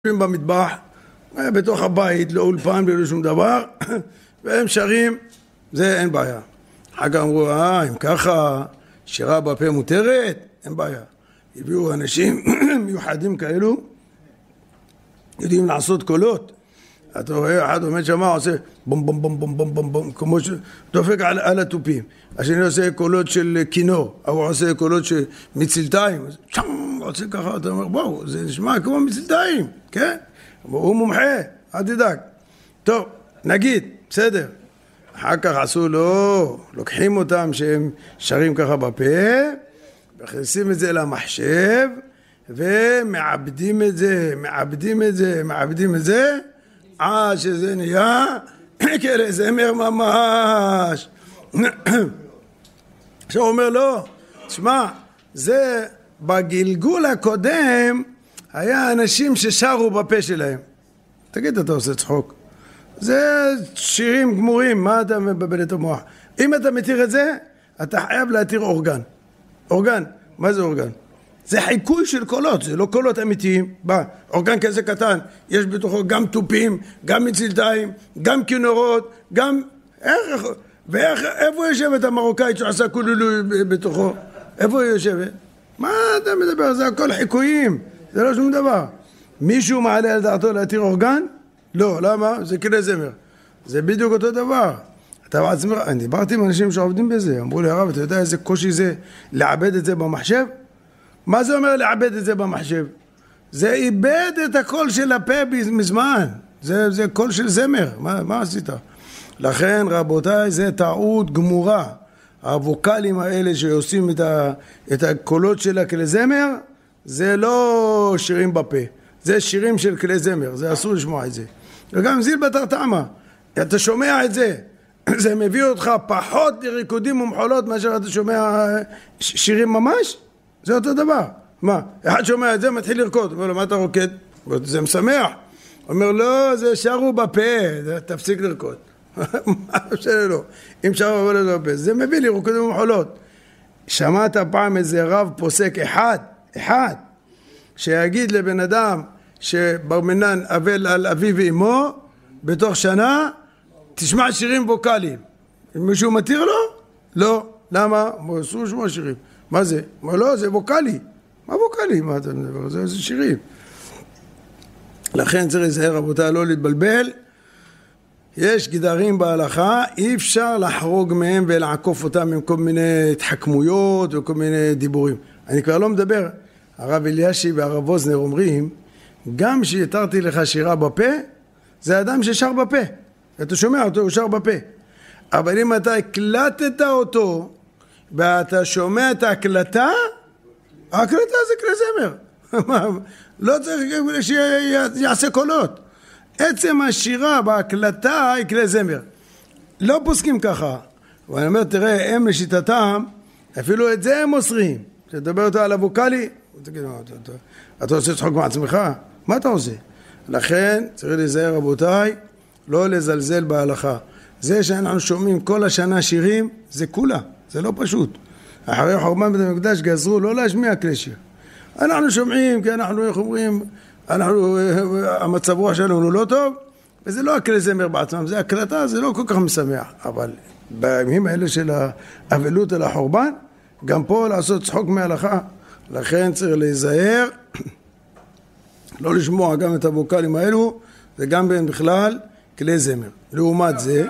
במטבח, בתוך הבית, לא אולפן ולא שום דבר, והם שרים, זה אין בעיה. אחר כך אמרו, אם ככה שירה בפה מותרת, אין בעיה. הביאו אנשים מיוחדים כאלו, יודעים לעשות קולות. אתה רואה, אחד עומד שמה, עושה בום בום בום בום בום בום בום, כמו שדופק על התופים. השני עושה קולות של כינור, הוא עושה קולות של מצלתיים, עושה ככה, אתה אומר, בואו, זה נשמע כמו מצלתיים, כן? הוא מומחה, אל תדאג. טוב, נגיד, בסדר. אחר כך עשו לו, לוקחים אותם שהם שרים ככה בפה, מכניסים את זה למחשב, ומעבדים את זה, מעבדים את זה, עד שזה נהיה כאלה זמר ממש. עכשיו הוא אומר לו, תשמע, זה בגלגול הקודם היה אנשים ששרו בפה שלהם. תגיד, אתה עושה צחוק. זה שירים גמורים, מה אתה מבלבל את המוח? אם אתה מתיר את זה, אתה חייב להתיר אורגן. אורגן, מה זה אורגן? זה חיקוי של קולות, זה לא קולות אמיתיים. אורגן כזה קטן, יש בתוכו גם טופים, גם מצלתיים, גם כינורות, גם... איפה יושבת המרוקאית שעשה כוללו בתוכו? איפה היא יושבת? מה אתה מדבר? זה הכל חיקויים, זה לא שום דבר. מישהו מעלה על דעתו להתיר אורגן? לא, למה? זה כלי זמר. זה בדיוק אותו דבר. אתה בעצמך, אני דיברתי עם אנשים שעובדים בזה, אמרו לי, הרב, אתה יודע איזה קושי זה לעבד את זה במחשב? מה זה אומר לעבד את זה במחשב? זה איבד את הקול של הפה מזמן. זה קול של זמר. מה עשית? לכן, רבותיי, זה טעות גמורה. הווקלים האלה שעושים את הקולות של הכלי זמר, זה לא שירים בפה. זה שירים של כלי זמר. זה אסור לשמוע את זה. וגם זיל בתר טעמה. אתה שומע את זה. זה מביא אותך פחות לריקודים ומחולות מאשר אתה שומע שירים ממש. זה אותו דבר. מה? אחד שומע את זה, מתחיל לרקוד. אומר לו, מה אתה רוקד? זה משמח. אומר, לא, זה שרו בפה. תפסיק לרקוד. מה אפשר לו? אם שרו בפה, זה מביא לי ריקודים ומחולות. שמעת פעם איזה רב פוסק אחד, שיגיד לבן אדם שבר מינן אבל על אביו ואמו, בתוך שנה, תשמע שירים ווקליים. מישהו מתיר לו? לא. למה? אסור לשמוע שירים. מה זה? מה לא, זה ווקלי. מה ווקלי? מה אתה מדבר? זה שירים. לכן צריך להיזהר, רבותיי, לא להתבלבל. יש גדרים בהלכה, אי אפשר לחרוג מהם ולעקוף אותם עם כל מיני התחכמויות וכל מיני דיבורים. אני כבר לא מדבר. הרב אלישיב והרב אוזנר אומרים, גם שיתרתי לך שירה בפה, זה אדם ששר בפה. אתה שומע אותו, הוא שר בפה. אבל אם אתה הקלטת אותו, ואתה שומע את ההקלטה, ההקלטה זה כלי זמר. לא צריך שיעשה קולות. עצם השירה בהקלטה היא כלי זמר. לא פוסקים ככה. ואני אומר, תראה, הם לשיטתם, אפילו את זה הם מוסרים. שתדבר אותו על הווקלי, תגיד, אתה עושה צחוק מעצמך? מה אתה עושה? לכן צריך להיזהר, רבותיי, לא לזלזל בהלכה. זה שאנחנו שומעים כל השנה שירים, זה כולה. זה לא פשוט. אחרי חורבן בית המקדש גזרו לא להשמיע כלי שיר. אנחנו שומעים, כי אנחנו, איך אומרים, המצב רוח שלנו לא טוב, וזה לא הכלי זמר בעצמם, זה הקלטה, זה לא כל כך משמח. אבל בימים האלה של האבלות על החורבן, גם פה לעשות צחוק מההלכה. לכן צריך להיזהר, לא לשמוע גם את הווקלים האלו, וגם בין בכלל כלי זמר. לעומת זה...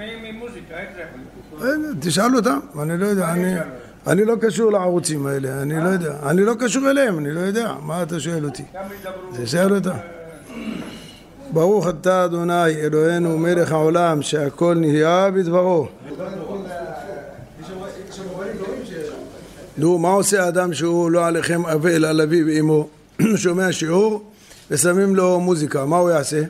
תשאל אותם, אני לא יודע, אני לא קשור לערוצים האלה, אני לא יודע, אני לא קשור אליהם, אני לא יודע, מה אתה שואל אותי? תשאל אותם. ברוך אתה אדוני אלוהינו מלך העולם שהכל נהיה בדברו. נו, מה עושה האדם שהוא לא עליכם אבל על אביו ואמו, שומע שיעור ושמים לו מוזיקה, מה הוא יעשה?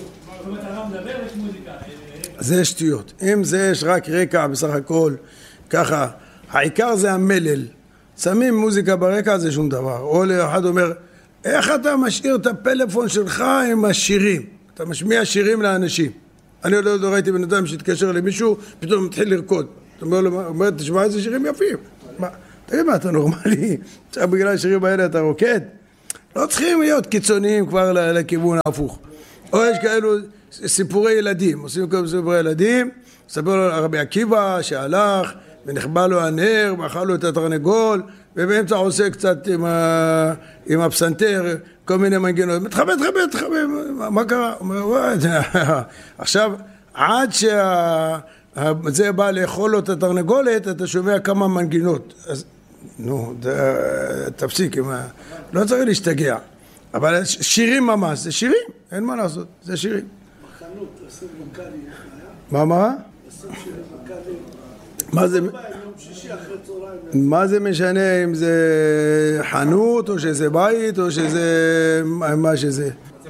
זה שטויות. אם זה יש רק רקע בסך הכל, ככה, העיקר זה המלל. שמים מוזיקה ברקע, זה שום דבר. או לאחד אומר, איך אתה משאיר את הפלאפון שלך עם השירים? אתה משמיע שירים לאנשים. אני לא ראיתי בן אדם שהתקשר למישהו, פתאום מתחיל לרקוד. אתה אומר, תשמע איזה שירים יפים. תגיד מה, אתה נורמלי? בגלל השירים האלה אתה רוקד? לא צריכים להיות קיצוניים כבר לכיוון ההפוך. או יש כאלו סיפורי ילדים, עושים כל סיפורי ילדים, ספר לו רבי עקיבא שהלך ונחבא לו הנר ואכל לו את התרנגול, ובאמצע עושה קצת עם הפסנתר כל מיני מנגינות, מתחבא, מה קרה? עכשיו עד שזה בא לאכול לו את התרנגולת, אתה שומע כמה מנגינות, אז נו, תפסיק, לא צריך להשתגע, אבל שירים ממש, זה שירים, אין מה לעשות, זה שירים. בחנות, לשים בנקלי. מה? לשים שירים בנקלי. מה זה? יום שישי אחרי צהריים. מה זה משנה אם זה חנות או שזה בית או שזה מה שזה?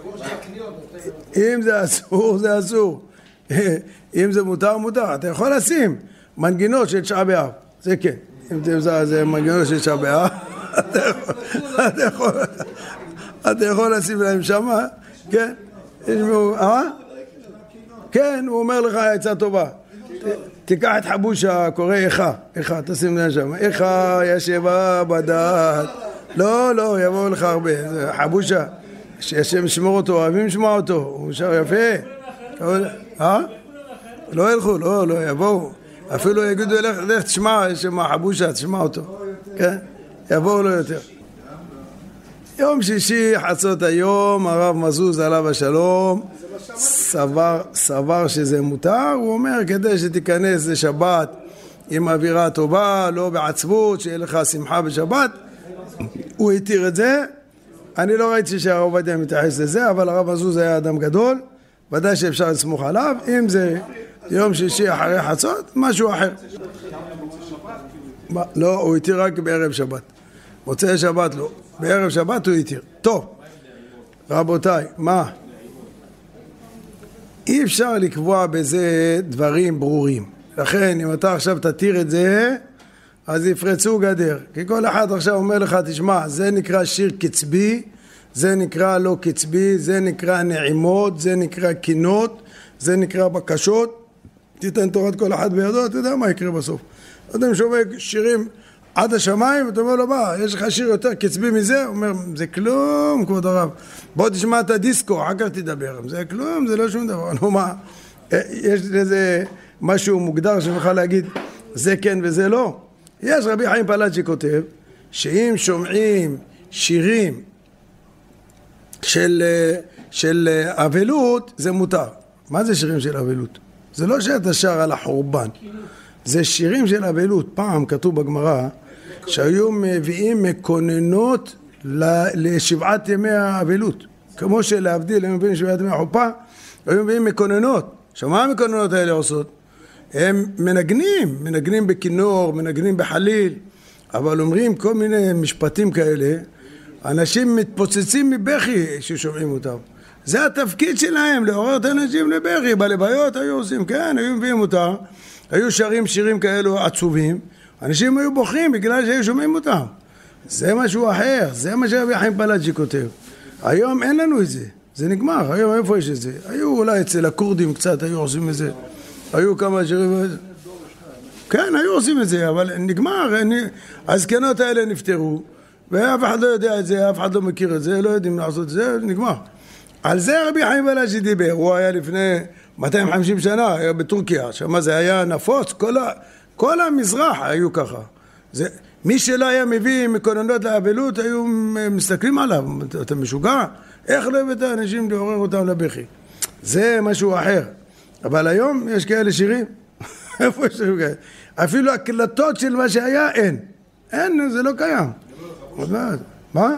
אם זה אסור, זה אסור. אם זה מותר, מותר. אתה יכול לשים מנגינות של תשעה באב, זה כן. אם זה מנגינות של תשעה באב, אתה יכול לשים להם שמה, כן? כן, הוא אומר לך עצה טובה. תיקח את חבושה, קורא איכה, תשים להם שם. איכה ישבה בדעת. לא, יבואו לך הרבה. חבושה, שהשם שמור אותו, אוהבים לשמוע אותו. הוא שר יפה. לא ילכו, לא, יבואו. אפילו יגידו, לך תשמע, יש שם חבושה, תשמע אותו. כן? יבואו לו יותר. יום שישי חצות היום, הרב מזוז עליו השלום סבר שזה מותר. הוא אומר כדי שתיכנס לשבת עם אווירה טובה, לא בעצבות, שיהיה לך שמחה בשבת, הוא התיר את זה. אני לא ראיתי שהרב עובדיה מתייחס לזה, אבל הרב מזוז היה אדם גדול, ודאי שאפשר לסמוך עליו. אם זה יום שישי אחרי חצות, משהו אחר. לא, הוא התיר רק בערב שבת, מוצאי שבת לא, בערב שבת הוא התיר. טוב, רבותיי, מה? אי אפשר לקבוע בזה דברים ברורים. לכן אם אתה עכשיו תתיר את זה, אז יפרצו גדר. כי כל אחד עכשיו אומר לך, תשמע, זה נקרא שיר קצבי, זה נקרא לא קצבי, זה נקרא נעימות, זה נקרא קינות, זה נקרא בקשות. תיתן תורת כל אחד בידו, אתה יודע מה יקרה בסוף. אתם שומעים שירים עד השמיים, ואתה אומר לו, מה, יש לך שיר יותר קצבי מזה? הוא אומר, זה כלום, כבוד הרב. בוא תשמע את הדיסקו, אחר כך תדבר. זה כלום, זה לא שום דבר. נו מה, יש לזה משהו מוגדר שנוכל להגיד, זה כן וזה לא. יש רבי חיים פלאג'י כותב, שאם שומעים שירים של אבלות, זה מותר. מה זה שירים של אבלות? זה לא שאתה שר על החורבן. זה שירים של אבלות. פעם כתוב בגמרא שהיו מביאים מקוננות לשבעת ימי האבלות. כמו שלהבדיל, הם מביאים שבעת ימי החופה, היו מביאים מקוננות. שמה המקוננות האלה עושות? הם מנגנים בכינור, מנגנים בחליל, אבל אומרים כל מיני משפטים כאלה, אנשים מתפוצצים מבכי ששומעים אותם. זה התפקיד שלהם, לעורר את האנשים לבכי. בלוויות היו עושים, כן, היו מביאים אותם, היו שרים שירים כאלו עצובים, אנשים היו בוכים בגלל שהיו שומעים אותם. זה משהו אחר, זה מה שרבי חיים פלאג'י כותב. היום אין לנו את זה, זה נגמר. היום איפה יש את זה? היו אולי אצל הכורדים קצת, היו עושים את זה. היו כמה שירים, כן, היו עושים את זה, אבל נגמר. הזקנות האלה נפטרו, ואף אחד לא יודע את זה, אף אחד לא מכיר את זה, לא יודעים לעשות את זה, נגמר. על זה רבי חיים פלאג'י דיבר. הוא היה לפני 250 שנה, היה בטורקיה, שמה זה היה נפוץ, כל המזרח היו ככה. מי שלא היה מביא מקוננות לאבלות, היו מסתכלים עליו, אתה משוגע? איך לא הבאת האנשים לעורר אותם לבכי? זה משהו אחר. אבל היום יש כאלה שירים, איפה יש שירים כאלה? אפילו הקלטות של מה שהיה אין, זה לא קיים. מה?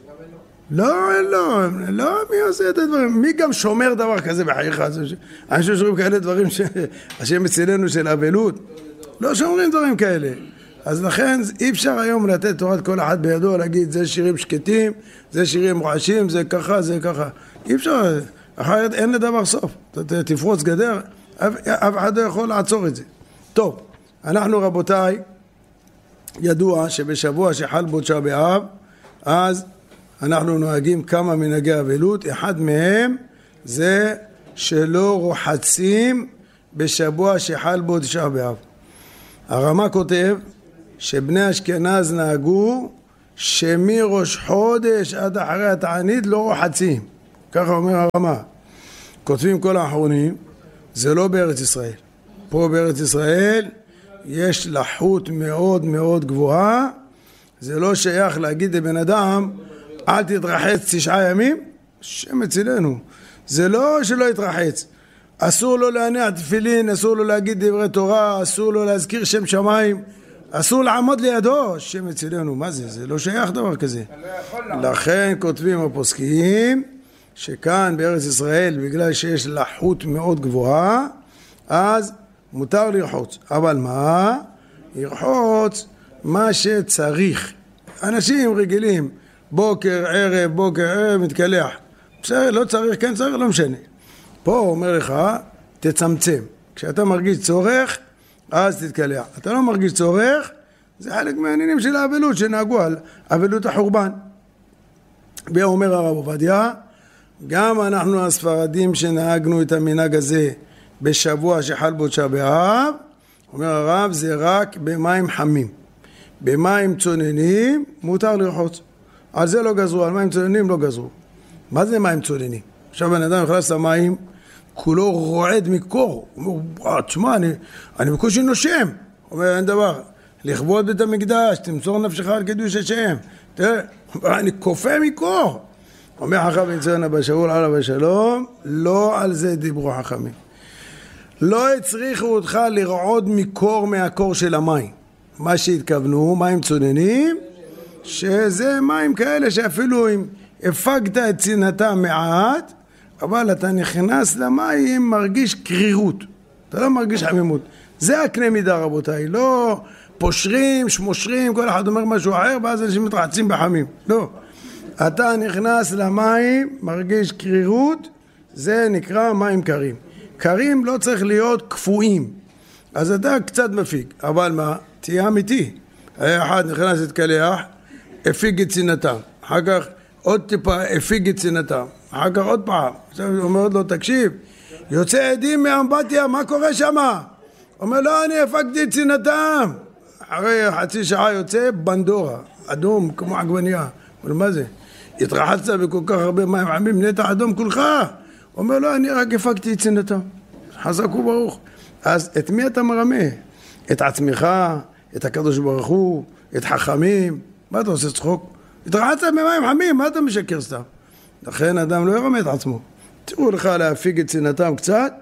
לא, מי עושה את הדברים? מי גם שומר דבר כזה בחייך? אנשים שומרים כאלה דברים שהשם אצלנו של אבלות, לא שומרים דברים כאלה. אז לכן אי אפשר היום לתת תורת כל אחד בידו, להגיד זה שירים שקטים, זה שירים רועשים, זה ככה, זה ככה. אי אפשר, אחרת אין לדבר סוף. תפרוץ גדר, אף אחד לא יכול לעצור את זה. טוב, אנחנו רבותיי, ידוע שבשבוע שחל בו תשעה באב, אז אנחנו נוהגים כמה מנהגי אבלות. אחד מהם זה שלא רוחצים בשבוע שחל בו תשעה באב. הרמ"א כותב שבני אשכנז נהגו שמראש חודש עד אחרי התענית לא רוחצים. ככה אומר הרמה. כותבים כל האחרונים, זה לא בארץ ישראל. פה בארץ ישראל יש לחות מאוד מאוד גבוהה, זה לא שייך להגיד לבן אדם, אל תתרחץ 9 ימים, שם אצלנו. זה לא שלא יתרחץ. אסור לו להניח תפילין, אסור לו להגיד דברי תורה, אסור לו להזכיר שם שמיים, אסור לעמוד לידו, שם אצלנו. מה זה? זה לא שייך דבר כזה. לכן כותבים הפוסקים, שכאן בארץ ישראל, בגלל שיש לחות מאוד גבוהה, אז מותר לרחוץ. אבל מה? לרחוץ מה שצריך. אנשים רגילים, בוקר, ערב, מתקלח. בסדר, לא צריך, כן צריך, לא משנה. פה אומר לך, תצמצם. כשאתה מרגיש צורך, אז תתקלח. אתה לא מרגיש צורך, זה חלק מהעניינים של האבלות שנהגו על אבלות החורבן. ואומר הרב עובדיה, גם אנחנו הספרדים שנהגנו את המנהג הזה בשבוע שחל בו תשעה באב, אומר הרב, זה רק במים חמים. במים צוננים מותר לרחוץ. על זה לא גזרו, על מים צוננים לא גזרו. מה זה מים צוננים? עכשיו בן אדם נכנס למים, כולו רועד מקור. הוא אומר, תשמע, אני בקושי נושם. אומר, אין דבר. לכבוד בית המקדש, תמסור נפשך על קידוש השם. תראה, אני קופא מקור. אומר חכם בן ציון אבא שאול עליו השלום, לא על זה דיברו חכמים. לא הצריכו אותך לרעוד מקור מהקור של המים. מה שהתכוונו, מים צוננים, שזה מים כאלה שאפילו אם הפגת את צנעתם מעט, אבל אתה נכנס למים, מרגיש קרירות. אתה לא מרגיש חמימות. זה הקנה מידה רבותיי, לא פושרים, שמושרים, כל אחד אומר משהו אחר, ואז אנשים מתרחצים בחמים. לא. אתה נכנס למים, מרגיש קרירות, זה נקרא מים קרים. קרים לא צריך להיות קפואים. אז אתה קצת מפיג. אבל מה? תהיה אמיתי. היה אחד נכנס להתקלח, הפיג את צנעתם. אחר כך עוד טיפה הפיג את צנעתם. אחר כך עוד פעם. עכשיו הוא אומר לו, תקשיב, יוצא עדים מאמבטיה, מה קורה שם? אומר לו, אני הפגתי את צנעתם. אחרי חצי שעה יוצא בנדורה, אדום כמו עגבניה. אומר, מה זה? התרחצת בכל כך הרבה מים חמים, נטע אדום כולך. אומר לו, אני רק הפגתי את צנעתם. חזק וברוך. אז את מי אתה מרמה? את עצמך, את הקדוש ברוך הוא, את חכמים. מה אתה עושה צחוק? התרחצת במים חמים, מה אתה משקר סתם? לכן אדם לא ירמה את עצמו. תראו לך להפיג את צנעתם קצת,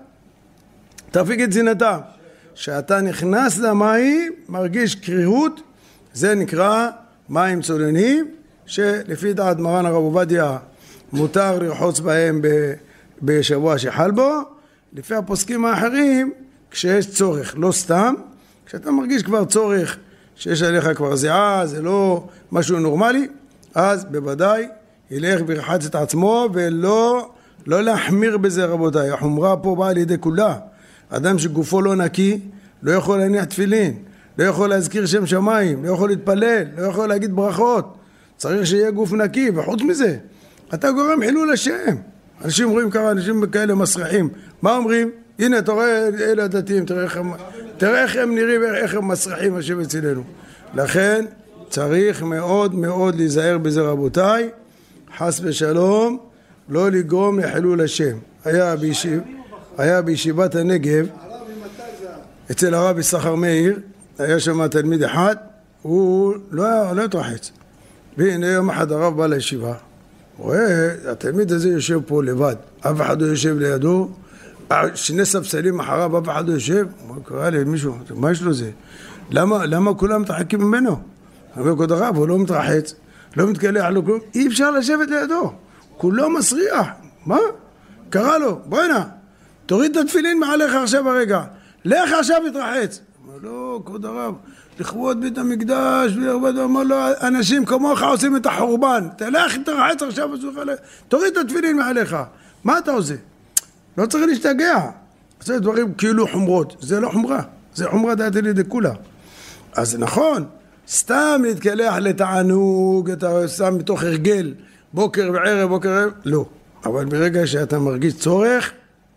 תפיג את צנעתם. שאתה נכנס למים, מרגיש קרירות, זה נקרא מים צוננים, שלפי דעת מרן הרב עובדיה מותר לרחוץ בהם בשבוע שחל בו. לפי הפוסקים האחרים, כשיש צורך, לא סתם, כשאתה מרגיש כבר צורך שיש עליך כבר זיעה, זה לא משהו נורמלי, אז בוודאי ילך וירחץ את עצמו ולא להחמיר בזה רבותיי. החומרה פה באה לידי כולה. אדם שגופו לא נקי, לא יכול להניח תפילין, לא יכול להזכיר שם שמיים, לא יכול להתפלל, לא יכול להגיד ברכות. צריך שיהיה גוף נקי, וחוץ מזה, אתה גורם חילול השם. אנשים רואים ככה, אנשים כאלה מסריחים. מה אומרים? הנה, אתה רואה, אלה הדתיים, תראה איך הם נראים, איך הם מסריחים השם אצלנו. לכן, צריך מאוד מאוד להיזהר בזה רבותיי, חס ושלום, לא לגרום לחילול השם. היה בישיבת הנגב, אצל הרב יששכר מאיר, היה שם תלמיד אחד, הוא לא התרחץ. והנה יום אחד הרב בא לישיבה, רואה, התלמיד הזה יושב פה לבד, אף אחד לא יושב לידו, שני ספסלים אחריו, אף אחד לא יושב, הוא קרא לי מישהו, מה יש לו זה? למה כולם מתרחקים ממנו? אבל כבוד הרב, הוא לא מתרחץ, לא מתקלח, לא כלום, אי אפשר לשבת לידו, כולו מסריח, מה? קרא לו, בוא הנה, תוריד את התפילין מעליך עכשיו הרגע, לך עכשיו תתרחץ. אמר לא, כבוד הרב, לכבוד בית המקדש, אמר לו, אנשים כמוך עושים את החורבן, תלך תרחץ עכשיו, תוריד את התפילין מעליך, מה אתה עושה? לא צריך להשתגע, זה דברים כאילו חומרות, זה לא חומרה, זה חומרה דעתי לידי כולה. אז נכון, סתם להתקלח לתענוג, אתה שם מתוך הרגל, בוקר וערב, בוקר וערב, לא. אבל ברגע שאתה מרגיש צורך,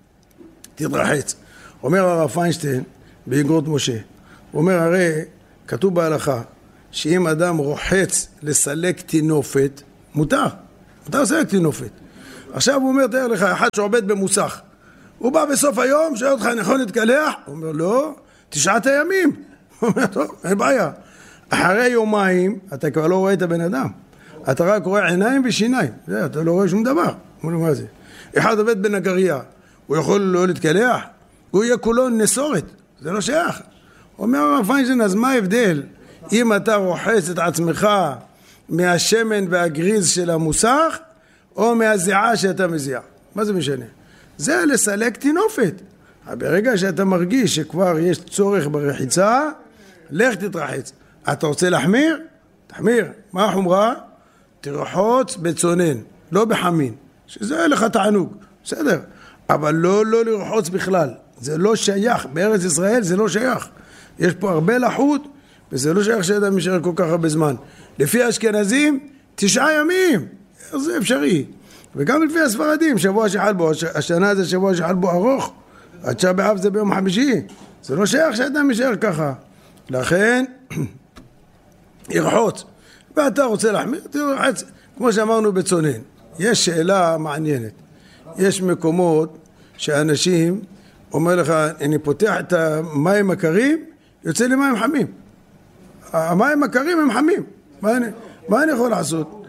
תתרחץ. אומר הרב פיינשטיין באגרות משה, הוא אומר הרי כתוב בהלכה, שאם אדם רוחץ לסלק תינופת, מותר לסלק תינופת. עכשיו הוא אומר, תאר לך, אחד שעובד במוסך, הוא בא בסוף היום, שואל אותך, נכון להתקלח? הוא אומר, לא, 9 הימים. הוא אומר, טוב, אין בעיה. אחרי יומיים, אתה כבר לא רואה את הבן אדם. אתה רק רואה עיניים ושיניים. אתה לא רואה שום דבר. הוא אומר, מה זה? אחד עובד בנגריה, הוא יכול לא להתקלח? הוא יהיה כולו נסורת. זה לא שייך. הוא אומר, הרב פיינשטיין, אז מה ההבדל? אם אתה רוחץ את עצמך מהשמן והגריז של המוסך, או מהזיעה שאתה מזיע. מה זה משנה? זה לסלק תינופת. ברגע שאתה מרגיש שכבר יש צורך ברחיצה, לך תתרחץ. אתה רוצה להחמיר? תחמיר. מה החומרה? תרחוץ בצונן, לא בחמין. שזה לך תענוג. בסדר. אבל לא לרחוץ בכלל. זה לא שייך. בארץ ישראל זה לא שייך. יש פה הרבה לחות, וזה לא שייך שאדם יישאר כל כך הרבה זמן. לפי האשכנזים, 9 ימים. איך זה אפשרי? וגם לפי הספרדים, שבוע שחל בו, השנה זה שבוע שחל בו ארוך, התשעה באב זה ביום חמישי. זה לא שייך שאדם יישאר ככה. לכן, ירחוץ. ואתה רוצה להחמיר, תרחץ, כמו שאמרנו בצונן. יש שאלה מעניינת. יש מקומות שאנשים, אומר לך, אני פותח את המים הקרים, יוצא לי מים חמים. המים הקרים הם חמים. מה אני יכול לעשות?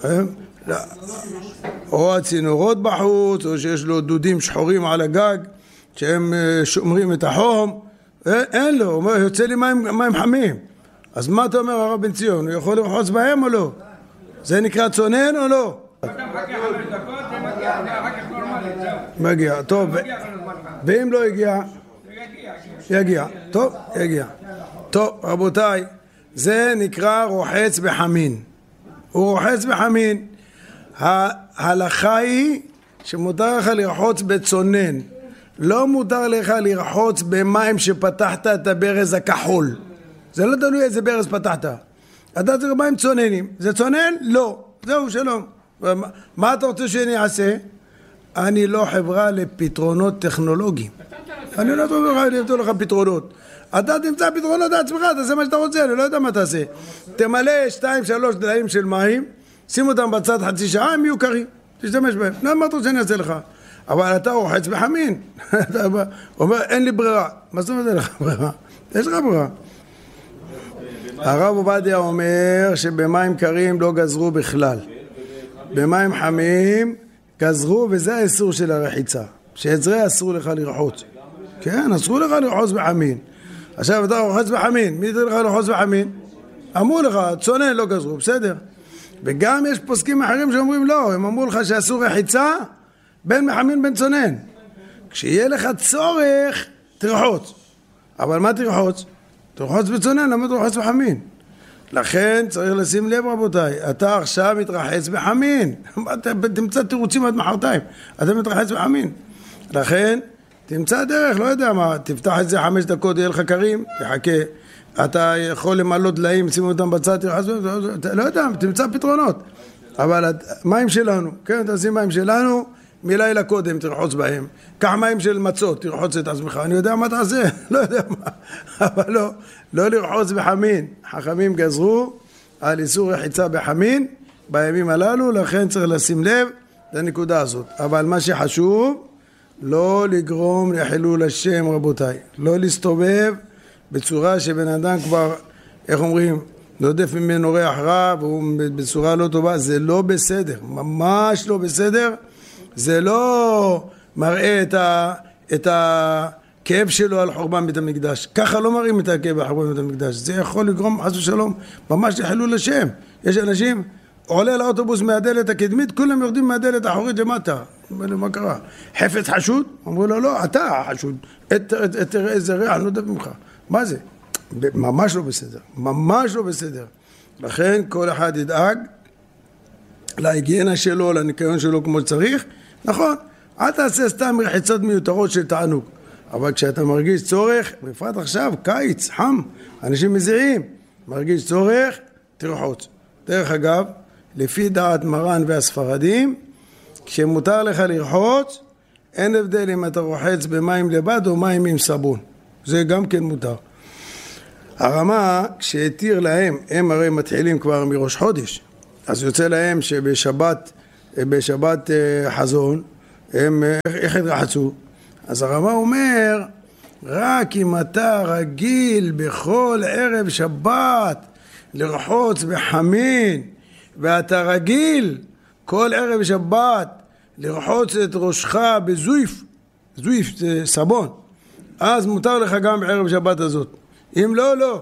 או הצינורות בחוץ, או שיש לו דודים שחורים על הגג, שהם שומרים את החום. אין לו, הוא אומר, יוצא לי מים חמים. אז מה אתה אומר, הרב בן ציון? הוא יכול לרחוץ בהם או לא? זה נקרא צונן או לא? אתה מחכה 5 דקות, זה מגיע, אחר כך נורמלי, זהו. מגיע, טוב. ואם לא הגיע? יגיע. טוב, יגיע. טוב, רבותיי, זה נקרא רוחץ בחמין. הוא רוחץ בחמין. ההלכה היא שמותר לך לרחוץ בצונן. לא מותר לך לרחוץ במים שפתחת את הברז הכחול. זה לא תלוי איזה ברז פתחת. אתה צריך מים צוננים. זה צונן? לא. זהו, שלום. מה אתה רוצה שאני אעשה? אני לא חברה לפתרונות טכנולוגיים. אני לא חברה לפתור לך פתרונות. אתה תמצא פתרונות לעצמך, תעשה מה שאתה רוצה, אני לא יודע מה תעשה. תמלא 2-3 דליים של מים, שים אותם בצד חצי שעה, הם יהיו קרים. תשתמש בהם. מה אתה רוצה שאני אעשה לך? אבל אתה רוחץ בחמין. אתה אומר, אין לי ברירה. מה זאת אומרת לך ברירה? יש לך ברירה. הרב עובדיה אומר שבמים קרים לא גזרו בכלל. במים חמים גזרו, וזה האיסור של הרחיצה. שאת זה אסור לך לרחוץ. כן, אסור לך לרחוץ בחמין. עכשיו אתה רוחץ בחמין, מי יתן לך לרחוץ בחמין? אמרו לך, צונן לא גזרו, בסדר. וגם יש פוסקים אחרים שאומרים לא, הם אמרו לך שאסור רחיצה בין מחמין בין צונן. כשיהיה לך צורך, תרחוץ. אבל מה תרחוץ? תרחוץ בצונן, למה תרחוץ בחמין? לכן צריך לשים לב רבותיי, אתה עכשיו מתרחץ בחמין. תמצא תירוצים עד מחרתיים, אתה מתרחץ בחמין. לכן תמצא דרך, לא יודע מה, תפתח את זה 5 דקות, יהיה לך קרים, תחכה. אתה יכול למלא דליים, שימו אותם בצד, תרחץ, לא יודע, תמצא פתרונות. אבל מים שלנו, כן, תשים מים שלנו, מלילה קודם תרחוץ בהם. קח מים של מצות, תרחוץ את עצמך. אני יודע מה תעשה, לא יודע מה. אבל לא לרחוץ בחמין. חכמים גזרו על איסור רחיצה בחמין בימים הללו, לכן צריך לשים לב לנקודה הזאת. אבל מה שחשוב, לא לגרום לחילול השם רבותיי. לא להסתובב בצורה שבן אדם כבר, איך אומרים, נודף ממנו ריח רע, והוא בצורה לא טובה. זה לא בסדר, ממש לא בסדר. זה לא מראה את הכאב שלו על חורבן בית המקדש. ככה לא מראים את הכאב על חורבן בית המקדש. זה יכול לגרום חס ושלום ממש לחילול השם. יש אנשים, עולה לאוטובוס מהדלת הקדמית, כולם יורדים מהדלת האחורית למטה. מה קרה? חפץ חשוד? אמרו לו, לא, אתה החשוד. תראה איזה ריח, אני לא יודע ממך. מה זה? ממש לא בסדר. ממש לא בסדר. לכן כל אחד ידאג להיגיינה שלו, לניקיון שלו כמו שצריך. נכון, אל תעשה סתם רחיצות מיותרות של תענוג. אבל כשאתה מרגיש צורך, בפרט עכשיו, קיץ, חם, אנשים מזיעים, מרגיש צורך, תרחוץ. דרך אגב, לפי דעת מרן והספרדים, כשמותר לך לרחוץ, אין הבדל אם אתה רוחץ במים לבד או מים עם סבון. זה גם כן מותר. הרמה, כשהתיר להם, הם הרי מתחילים כבר מראש חודש, אז יוצא להם שבשבת חזון, הם איך התרחצו? אז הרמה אומר, רק אם אתה רגיל בכל ערב שבת לרחוץ בחמין, ואתה רגיל כל ערב שבת לרחוץ את ראשך בזויף, זויף זה סבון, אז מותר לך גם בערב שבת הזאת. אם לא, לא.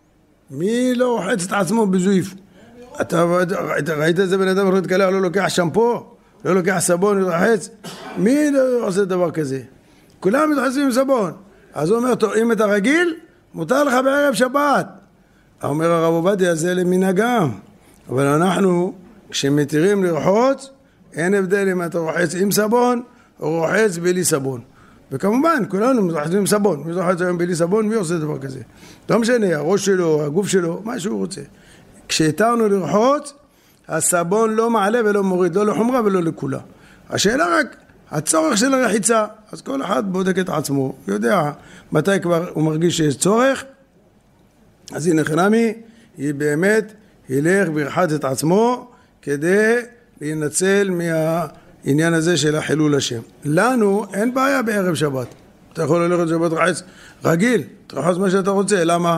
מי לא רוחץ את עצמו בזויף? אתה ראית איזה בן אדם להתקלח, לא לוקח שמפו, לא לוקח סבון לרחץ? מי לא עושה דבר כזה? כולם מתרחצים עם סבון. אז הוא אומר, אם אתה רגיל, מותר לך בערב שבת. אומר הרב עובדיה, זה למנהגם. אבל אנחנו, כשמתירים לרחוץ, אין הבדל אם אתה רוחץ עם סבון או רוחץ בלי סבון. וכמובן, כולנו מתרחצים עם סבון. מי רוחץ היום בלי סבון, מי עושה דבר כזה? לא משנה, הראש שלו, הגוף שלו, מה שהוא רוצה. כשהתרנו לרחוץ, הסבון לא מעלה ולא מוריד, לא לחומרה ולא לכולה. השאלה רק, הצורך של הרחיצה. אז כל אחד בודק את עצמו, יודע מתי כבר הוא מרגיש שיש צורך. אז הנה חנמי, היא באמת ילך וירחץ את עצמו כדי להינצל מהעניין הזה של החילול השם. לנו אין בעיה בערב שבת. אתה יכול ללכת שבת רחץ רגיל, תרחץ מה שאתה רוצה. למה?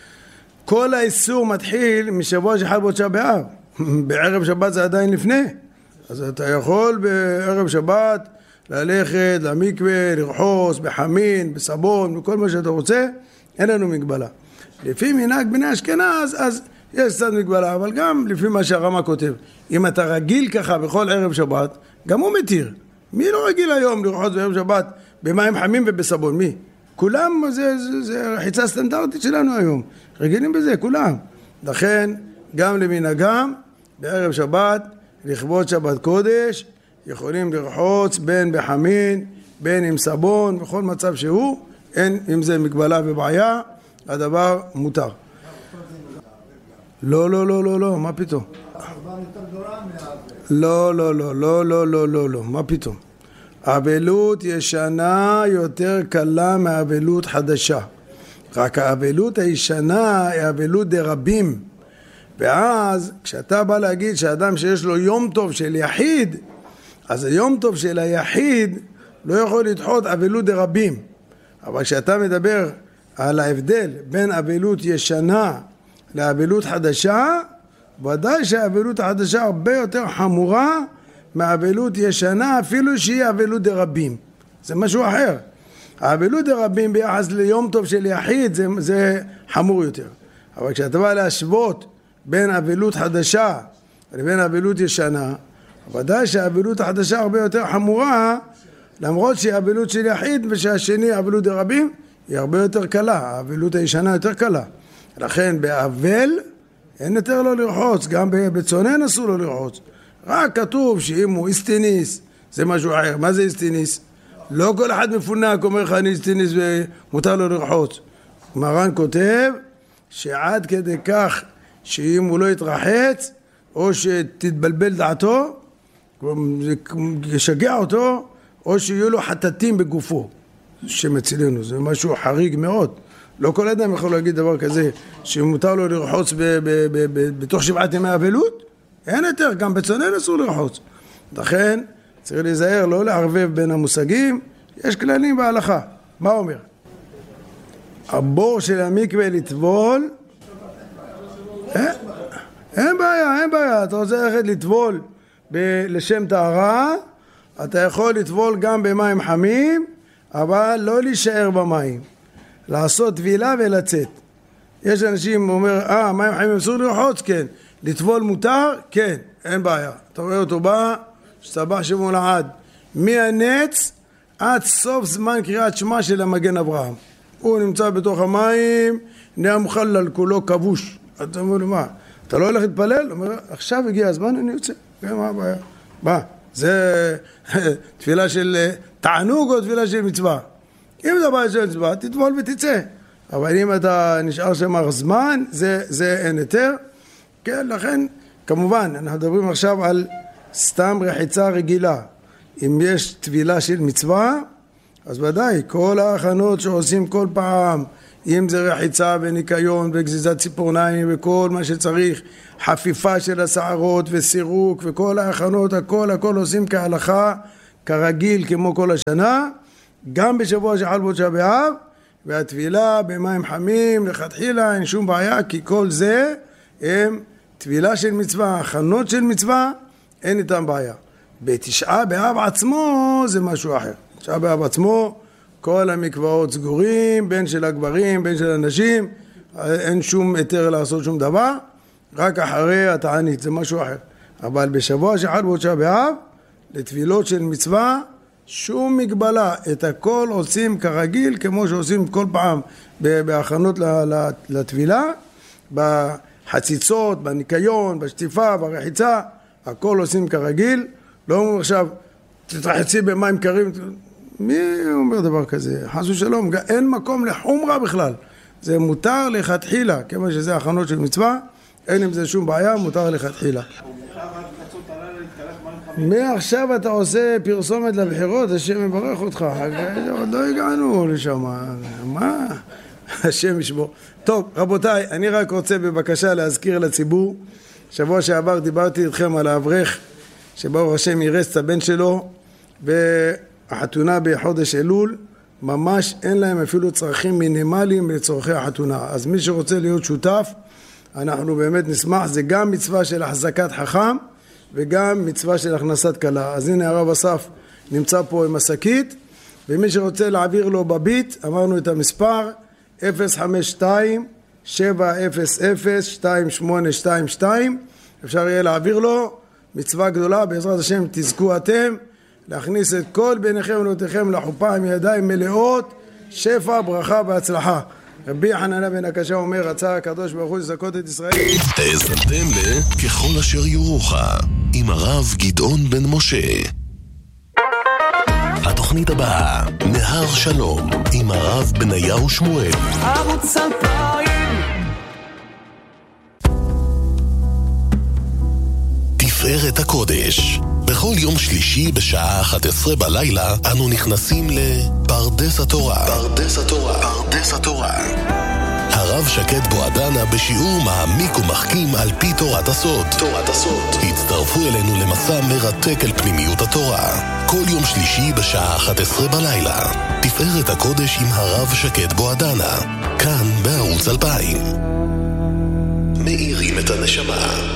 כל האיסור מתחיל משבוע שחל בתשעה באב. בערב שבת זה עדיין לפני. אז אתה יכול בערב שבת ללכת למקווה, לרחוץ, בחמין, בסבון, בכל מה שאתה רוצה, אין לנו מגבלה. לפי מנהג בני אשכנז, אז יש קצת מגבלה, אבל גם לפי מה שהרמה כותב. אם אתה רגיל ככה בכל ערב שבת, גם הוא מתיר. מי לא רגיל היום לרחוץ בערב שבת במים חמים ובסבון? מי? כולם, זה רחיצה סטנדרטית שלנו היום. רגילים בזה, כולם. לכן, גם למנהגם, בערב שבת, לכבוד שבת קודש, יכולים לרחוץ בין בחמין, בין עם סבון, בכל מצב שהוא, אין עם זה מגבלה ובעיה, הדבר מותר. לא, לא, לא, לא, לא, מה פתאום? לא, לא, לא, לא, לא, לא, לא, לא, מה פתאום? האבלות ישנה יותר קלה מהאבלות חדשה. רק האבלות הישנה היא אבלות דרבים. ואז כשאתה בא להגיד שאדם שיש לו יום טוב של יחיד, אז היום טוב של היחיד לא יכול לדחות אבלות דרבים. אבל כשאתה מדבר על ההבדל בין אבלות ישנה לאבלות חדשה, ודאי שהאבלות החדשה הרבה יותר חמורה מהאבלות ישנה, אפילו שהיא אבלות דרבים. זה משהו אחר. האבלות דרבים ביחס ליום טוב של יחיד זה חמור יותר. אבל כשאתה בא להשוות בין אבלות חדשה לבין אבלות ישנה, ודאי שהאבלות החדשה הרבה יותר חמורה, למרות שהיא אבלות של יחיד ושהשני אבלות דרבים, היא הרבה יותר קלה. האבלות הישנה יותר קלה. לכן באבל אין יותר לו לרחוץ, גם בצונן אסור לו לרחוץ. רק כתוב שאם הוא איסטיניס, זה משהו אחר. מה זה איסטיניס? לא כל אחד מפונק אומר לך אני איסטיניס ומותר לו לרחוץ. מרן כותב שעד כדי כך שאם הוא לא יתרחץ, או שתתבלבל דעתו, ישגע אותו, או שיהיו לו חטטים בגופו, שמצילנו. זה משהו חריג מאוד. לא כל אדם יכול להגיד דבר כזה, שמותר לו לרחוץ בתוך 7 ימי אבלות. אין יותר, גם בצונן אסור לרחוץ. לכן צריך להיזהר, לא לערבב בין המושגים. יש כללים בהלכה. מה אומר? הבור של המקווה לטבול, אין בעיה, אין בעיה. אתה רוצה ללכת לטבול לשם טהרה, אתה יכול לטבול גם במים חמים, אבל לא להישאר במים. לעשות טבילה ולצאת. יש אנשים אומר, מים חמים אסור לרחוץ? כן. לטבול מותר? כן, אין בעיה. אתה רואה אותו בא, שסבח שמו לעד. מהנץ עד סוף זמן קריאת שמע של המגן אברהם. הוא נמצא בתוך המים, נהיה מוחלל כולו כבוש. אתה אומר לו, מה? אתה לא הולך להתפלל? הוא אומר, עכשיו הגיע הזמן, אני יוצא. מה הבעיה? מה? זה תפילה של תענוג או תפילה של מצווה? אם אתה בא של מצווה, תטבול ותצא. אבל אם אתה נשאר שם זמן, זה אין יותר. כן, לכן, כמובן, אנחנו מדברים עכשיו על סתם רחיצה רגילה. אם יש תבילה של מצווה, אז ודאי, כל ההכנות שעושים כל פעם, אם זה רחיצה וניקיון וגזיזת ציפורניים וכל מה שצריך, חפיפה של השערות וסירוק וכל ההכנות, הכל עושים כהלכה, כרגיל כמו כל השנה, גם בשבוע שחל בתשעה באב, והטבילה במים חמים, לכתחילה אין שום בעיה, כי כל זה הם טבילה של מצווה, הכנות של מצווה, אין איתם בעיה. בתשעה באב עצמו זה משהו אחר. בתשעה באב עצמו, כל המקוואות סגורים, בין של הגברים, בין של הנשים, אין שום היתר לעשות שום דבר, רק אחרי התענית, זה משהו אחר. אבל בשבוע שחל בתשעה באב, לטבילות של מצווה, שום מגבלה, את הכל עושים כרגיל, כמו שעושים כל פעם בהכנות לטבילה, בחציצות, בניקיון, בשטיפה, ברחיצה, הכל עושים כרגיל, לא אומרים עכשיו, תתרחצי במים קרים, מי אומר דבר כזה? חס ושלום, אין מקום לחומרה בכלל, זה מותר לכתחילה, כמו שזה הכנות של מצווה, אין עם זה שום בעיה, מותר לכתחילה. מעכשיו אתה עושה פרסומת לבחירות, השם מברך אותך, עוד לא הגענו לשם, מה? השם ישבור. טוב, רבותיי, אני רק רוצה בבקשה להזכיר לציבור, שבוע שעבר דיברתי איתכם על האברך, שברוך השם ירס את הבן שלו, והחתונה בחודש אלול, ממש אין להם אפילו צרכים מינימליים לצורכי החתונה. אז מי שרוצה להיות שותף, אנחנו באמת נשמח, זה גם מצווה של החזקת חכם, וגם מצווה של הכנסת קלה. אז הנה הרב אסף נמצא פה עם השקית, ומי שרוצה להעביר לו בביט, אמרנו את המספר 052-700-2822, אפשר יהיה להעביר לו, מצווה גדולה, בעזרת השם תזכו אתם, להכניס את כל בניכם ובנותיכם לחופה עם ידיים מלאות, שפע, ברכה והצלחה. רבי חנניה בן הקשה אומר, רצה הקדוש ברוך הוא לזכות את ישראל. האזנתם ככל אשר יורוך עם הרב גדעון בן משה. התוכנית הבאה, נהר שלום עם הרב בניהו שמואל. ערוץ 2000 תפארת הקודש. בכל יום שלישי בשעה 11 בלילה אנו נכנסים לפרדס התורה. פרדס התורה. פרדס התורה. הרב שקד בועדנה בשיעור מעמיק ומחכים על פי תורת הסוד. תורת הסוד. הצטרפו אלינו למסע מרתק אל פנימיות התורה. כל יום שלישי בשעה 11 בלילה. תפארת הקודש עם הרב שקד בועדנה. כאן בערוץ 2000. מאירים את הנשמה.